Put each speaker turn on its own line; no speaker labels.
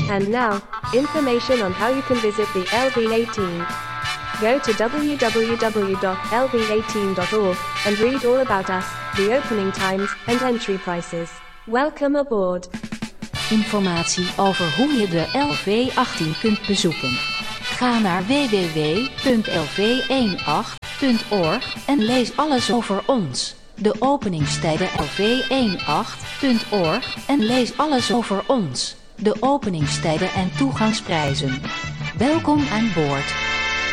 And now, information on how you can visit the LV18. Go to www.lv18.org and read all about us, the opening times, and entry prices. Welcome aboard.
Informatie over hoe je de LV18 kunt bezoeken. Ga naar www.lv18.org en lees alles over ons. De openingstijden lv18.org en lees alles over ons. De openingstijden en toegangsprijzen. Welkom aan boord.